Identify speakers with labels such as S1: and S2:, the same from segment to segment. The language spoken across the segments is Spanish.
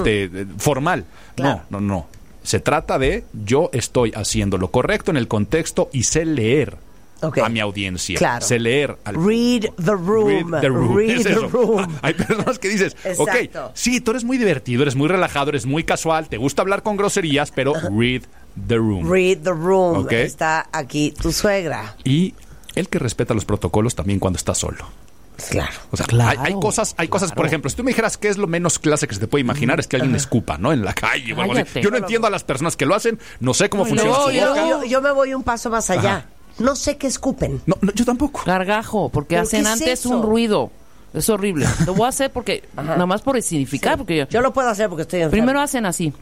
S1: formal. Claro. No. Se trata de yo estoy haciendo lo correcto en el contexto y sé leer a mi audiencia. Claro. Sé leer al...
S2: Read the room. Read the room.
S1: Hay personas que dices,
S2: exacto.
S1: Sí, tú eres muy divertido, eres muy relajado, eres muy casual, te gusta hablar con groserías, pero read the room.
S2: Read the room. Está aquí tu suegra.
S1: Y el que respeta los protocolos también cuando está solo.
S2: Claro.
S1: O sea, hay cosas, por ejemplo, si tú me dijeras qué es lo menos clase que se te puede imaginar, es que alguien escupa, ¿no? En la calle. Bueno, yo no entiendo a las personas que lo hacen, no sé cómo funciona su boca.
S2: Yo me voy un paso más allá. Ajá. No sé qué escupen.
S1: No, yo tampoco.
S3: Gargajo, porque hacen antes un ruido. Es horrible. Lo voy a hacer porque, nada más por significar, porque
S2: yo lo puedo hacer porque estoy enfermo.
S3: Primero hacen así.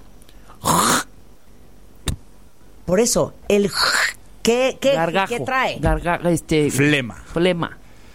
S2: Por eso, el ¿qué trae?
S1: Flema.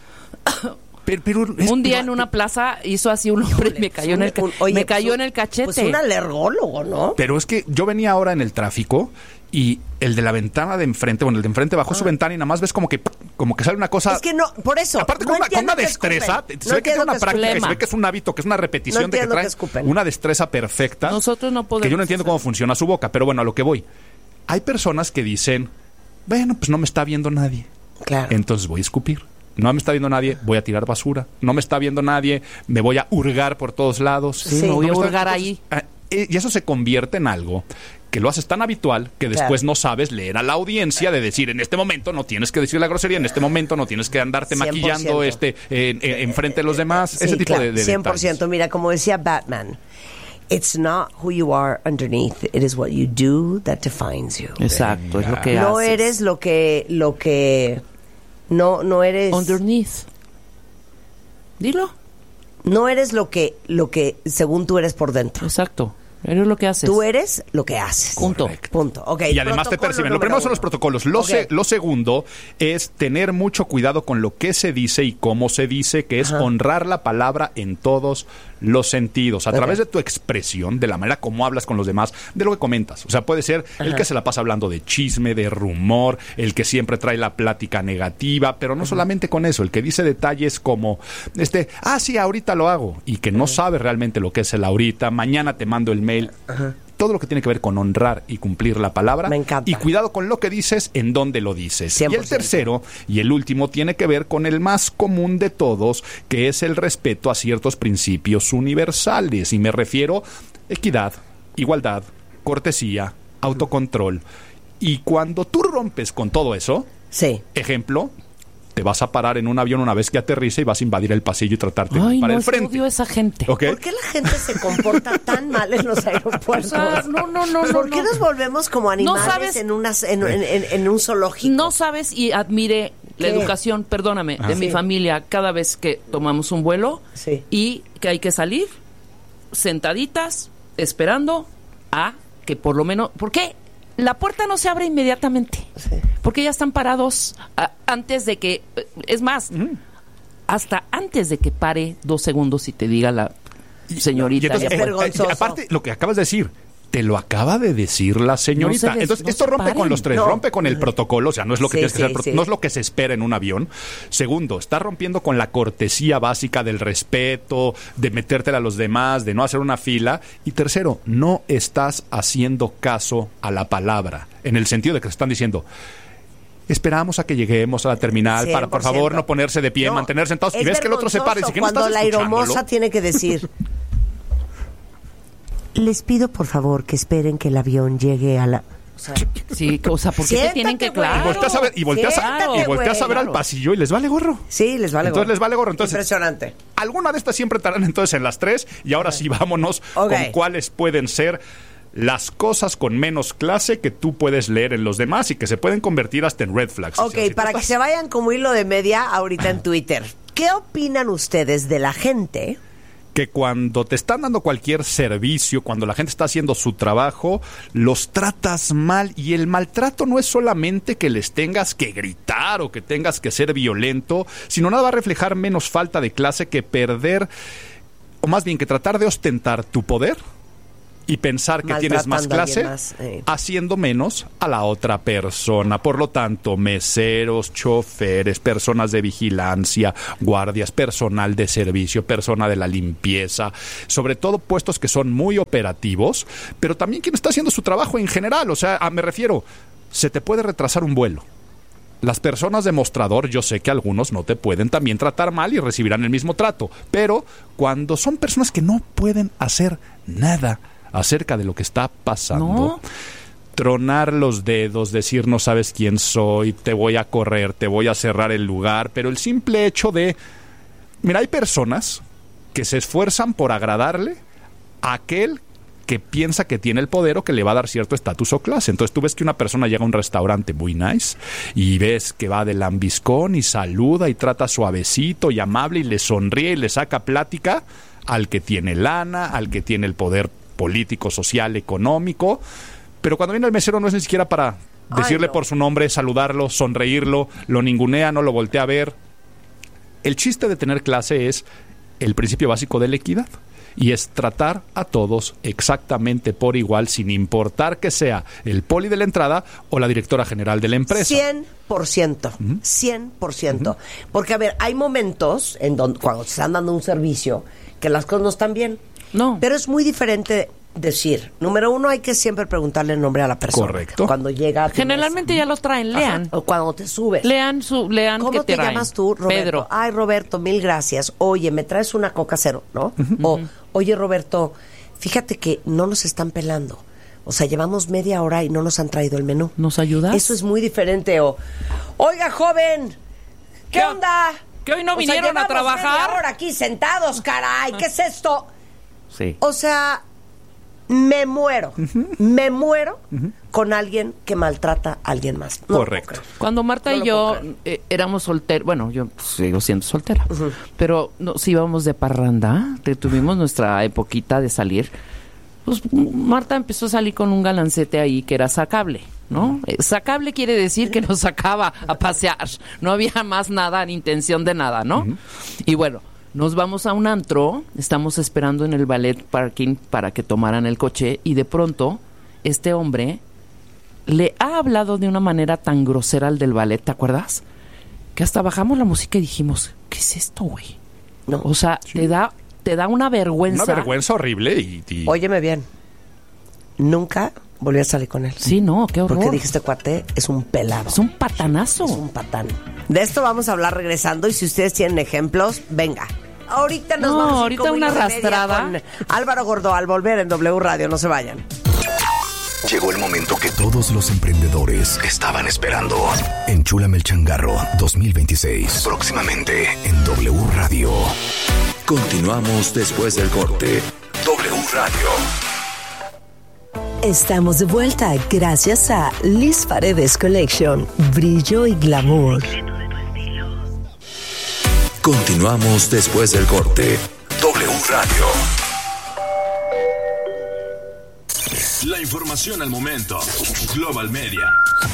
S1: Pero
S3: un día en una plaza hizo así un hombre y me cayó en el cachete.
S2: Pues un alergólogo, ¿no?
S1: Pero es que yo venía ahora en el tráfico y el de la ventana de enfrente, el de enfrente bajó su ventana y nada más ves como que sale una cosa.
S2: Es que no, por eso.
S1: Aparte con una destreza, se ve que es una práctica, se ve que es un hábito, que es una repetición de que traen una destreza perfecta.
S3: Nosotros no podemos.
S1: Que yo no entiendo cómo funciona su boca, pero bueno, a lo que voy. Hay personas que dicen, bueno, pues no me está viendo nadie.
S2: Claro.
S1: Entonces voy a escupir. No me está viendo nadie, voy a tirar basura. No me está viendo nadie, me voy a hurgar por todos lados.
S3: Sí, me voy a hurgar ahí.
S1: Y eso se convierte en algo que lo haces tan habitual que después no sabes leer a la audiencia de decir, en este momento no tienes que decir la grosería, en este momento no tienes que andarte 100%. Maquillando enfrente de los demás.
S2: Sí,
S1: ese tipo de
S2: 100%.
S1: Detalles.
S2: Mira, como decía Batman, it's not who you are underneath, it is what you do that defines you.
S3: Exacto, es lo que
S2: no
S3: haces.
S2: Eres lo que no eres
S3: underneath. Dilo.
S2: No eres lo que según tú eres por dentro.
S3: Exacto. Eres lo que haces.
S2: Tú eres lo que haces.
S3: Punto.
S2: Okay,
S1: y además te perciben. Lo primero son los protocolos. Lo segundo es tener mucho cuidado con lo que se dice y cómo se dice, que es honrar la palabra en todos los sentidos. A través de tu expresión, de la manera como hablas con los demás, de lo que comentas. O sea, puede ser el que se la pasa hablando de chisme, de rumor, el que siempre trae la plática negativa, pero no solamente con eso, el que dice detalles como, sí, ahorita lo hago, y que no sabe realmente lo que es el ahorita, mañana te mando el mail. Todo lo que tiene que ver con honrar y cumplir la palabra.
S2: Me encanta.
S1: Y cuidado con lo que dices, en dónde lo dices.
S2: 100%.
S1: Y el tercero y el último tiene que ver con el más común de todos, que es el respeto a ciertos principios universales. Y me refiero a equidad, igualdad, cortesía, autocontrol. Y cuando tú rompes con todo eso, ejemplo, te vas a parar en un avión una vez que aterriza y vas a invadir el pasillo y tratarte para el frente.
S3: Odio a esa gente.
S1: ¿Okay?
S2: ¿Por qué la gente se comporta tan mal en los aeropuertos?
S3: No.
S2: ¿Por qué nos volvemos como animales en un zoológico?
S3: No sabes, y admire la educación, perdóname, de mi familia cada vez que tomamos un vuelo y que hay que salir sentaditas esperando a que por lo menos... ¿Por qué? La puerta no se abre inmediatamente. Porque ya están parados antes de que... Es más, hasta antes de que pare 2 segundos y te diga la señorita.
S1: Entonces,
S2: es vergonzoso.
S1: Aparte, lo que acabas de decir, te lo acaba de decir la señorita. Entonces, esto rompe con los tres, rompe con el protocolo, o sea, no es lo que tienes que hacer, no es lo que se espera en un avión. Segundo, está rompiendo con la cortesía básica del respeto, de metértela a los demás, de no hacer una fila. Y tercero, no estás haciendo caso a la palabra, en el sentido de que te están diciendo, esperamos a que lleguemos a la terminal 100%. Para, por favor, no ponerse de pie, mantenerse sentados, y ves que el otro se para y dice que no estás
S2: escuchándolo. Cuando la aeromoza tiene que decir... Les pido, por favor, que esperen que el avión llegue a la...
S3: ¿por qué te tienen que
S1: Y volteas a ver al pasillo y les vale gorro.
S2: Sí, les vale gorro.
S1: Entonces les vale gorro. Entonces,
S2: impresionante.
S1: Alguna de estas siempre estarán entonces en las 3. Y ahora sí, vámonos con cuáles pueden ser las cosas con menos clase que tú puedes leer en los demás y que se pueden convertir hasta en red flags.
S2: Para que se vayan como hilo de media ahorita en Twitter. ¿Qué opinan ustedes de la gente
S1: que cuando te están dando cualquier servicio, cuando la gente está haciendo su trabajo, los tratas mal? Y el maltrato no es solamente que les tengas que gritar o que tengas que ser violento, sino nada va a reflejar menos falta de clase que perder, o más bien que tratar de ostentar tu poder y pensar que tienes más clase haciendo menos a la otra persona. Por lo tanto, meseros, choferes, personas de vigilancia, guardias, personal de servicio, persona de la limpieza, sobre todo puestos que son muy operativos, pero también quien está haciendo su trabajo en general. O sea, me refiero, se te puede retrasar un vuelo. Las personas de mostrador, yo sé que algunos no te pueden también tratar mal y recibirán el mismo trato, pero cuando son personas que no pueden hacer nada acerca de lo que está pasando, tronar los dedos, decir no sabes quién soy, te voy a correr, te voy a cerrar el lugar, pero el simple hecho de... Mira, hay personas que se esfuerzan por agradarle a aquel que piensa que tiene el poder o que le va a dar cierto estatus o clase. Entonces tú ves que una persona llega a un restaurante muy nice y ves que va de lambiscón y saluda y trata suavecito y amable y le sonríe y le saca plática al que tiene lana, al que tiene el poder político, social, económico, pero cuando viene el mesero no es ni siquiera para decirle por su nombre, saludarlo, sonreírlo, lo ningunea, no lo voltea a ver. El chiste de tener clase es el principio básico de la equidad y es tratar a todos exactamente por igual, sin importar que sea el poli de la entrada o la directora general de la empresa.
S2: 100%, 100%. Porque, a ver, hay momentos en donde cuando te están dando un servicio que las cosas no están bien.
S3: No.
S2: Pero es muy diferente decir, número uno, hay que siempre preguntarle el nombre a la persona.
S1: Correcto.
S2: Cuando llega...
S3: Generalmente ya los traen, lean.
S2: Ajá. O cuando te subes.
S3: Lean
S2: ¿Cómo
S3: que
S2: te
S3: traen.
S2: llamas tú, Roberto?
S3: Pedro.
S2: Ay, Roberto, mil gracias. Oye, ¿me traes una Coca Cero? ¿No? O, oye, Roberto, fíjate que no nos están pelando. O sea, llevamos media hora y no nos han traído el menú.
S3: ¿Nos ayudas?
S2: Eso es muy diferente. O, oiga, joven, ¿qué onda?
S3: ¿Que hoy no vinieron a trabajar?
S2: Media hora aquí sentados, caray. ¿Qué es esto?
S3: Sí.
S2: O sea, me muero con alguien que maltrata a alguien más. No.
S1: Correcto.
S3: Cuando Marta y yo éramos solteros, bueno, yo sigo siendo soltera, pero nos íbamos de parranda, tuvimos nuestra époquita de salir, pues Marta empezó a salir con un galancete ahí que era sacable, ¿no? Sacable quiere decir que nos sacaba a pasear, no había más nada, ni intención de nada, ¿no? Y bueno, nos vamos a un antro, estamos esperando en el ballet parking para que tomaran el coche y de pronto este hombre le ha hablado de una manera tan grosera al del ballet, ¿te acuerdas? Que hasta bajamos la música y dijimos, ¿qué es esto, güey? No. O sea, sí. te da una vergüenza.
S1: Una vergüenza horrible y...
S2: Óyeme bien, nunca volví a salir con él.
S3: Sí, no, qué horror.
S2: Porque dije, este cuate es un pelado.
S3: Es un patanazo.
S2: Es un patán. De esto vamos a hablar regresando y si ustedes tienen ejemplos, venga. Ahorita nos vamos a ir
S3: ahorita una arrastrada
S2: con Álvaro Gordo al volver en W Radio. No se vayan.
S4: Llegó el momento que todos los emprendedores estaban esperando. Enchúlame el changarro 2026. Próximamente en W Radio. Continuamos después del corte. W Radio.
S5: Estamos de vuelta gracias a Liz Paredes Collection. Brillo y glamour.
S4: Continuamos después del corte. W Radio.
S6: La información al momento. Global Media.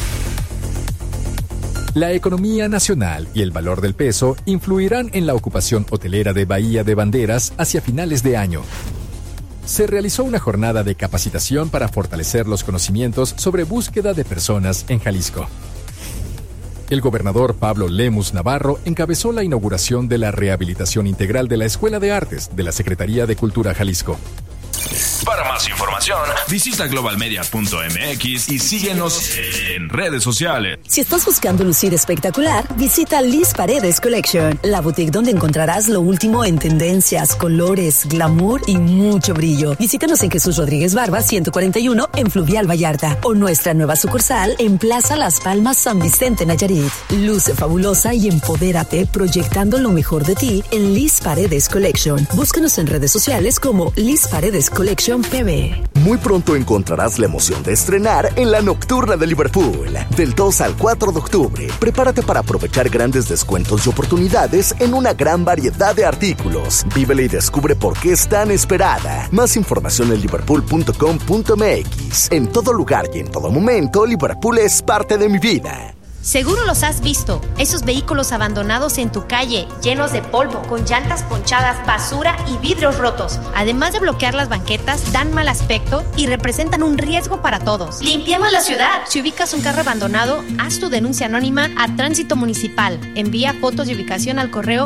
S7: La economía nacional y el valor del peso influirán en la ocupación hotelera de Bahía de Banderas hacia finales de año. Se realizó una jornada de capacitación para fortalecer los conocimientos sobre búsqueda de personas en Jalisco. El gobernador Pablo Lemus Navarro encabezó la inauguración de la rehabilitación integral de la Escuela de Artes de la Secretaría de Cultura Jalisco.
S6: Para más información, visita globalmedia.mx y síguenos en redes sociales.
S5: Si estás buscando lucir espectacular, visita Liz Paredes Collection, la boutique donde encontrarás lo último en tendencias, colores, glamour y mucho brillo. Visítanos en Jesús Rodríguez Barba 141 en Fluvial Vallarta o nuestra nueva sucursal en Plaza Las Palmas San Vicente Nayarit. Luce fabulosa y empodérate proyectando lo mejor de ti en Liz Paredes Collection. Búscanos en redes sociales como Liz Paredes Collection PB.
S4: Muy pronto encontrarás la emoción de estrenar en la Nocturna de Liverpool. Del 2 al 4 de octubre, prepárate para aprovechar grandes descuentos y oportunidades en una gran variedad de artículos. Vívela y descubre por qué es tan esperada. Más información en liverpool.com.mx. En todo lugar y en todo momento, Liverpool es parte de mi vida.
S8: Seguro los has visto, esos vehículos abandonados en tu calle, llenos de polvo, con llantas ponchadas, basura y vidrios rotos. Además de bloquear las banquetas, dan mal aspecto y representan un riesgo para todos. ¡Limpiemos la ciudad! Si ubicas un carro abandonado, haz tu denuncia anónima a Tránsito Municipal. Envía fotos de ubicación al correo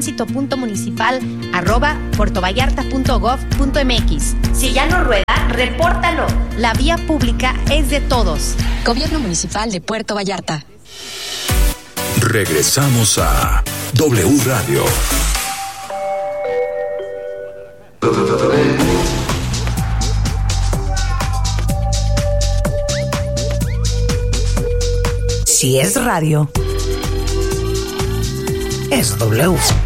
S8: transito.municipal@puertovallarta.gov.mx. Si ya no rueda, repórtalo. La vía pública es de todos.
S5: Gobierno Municipal de Puerto Vallarta.
S6: Regresamos a W Radio.
S2: Si es radio, es W.